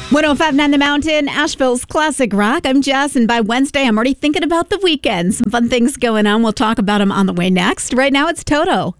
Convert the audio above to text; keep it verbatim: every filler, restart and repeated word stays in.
one oh five point nine The Mountain, Asheville's classic rock. I'm Jess, and by Wednesday, I'm already thinking about the weekend. Some fun things going on. We'll talk about them on the way next. Right now, it's Toto.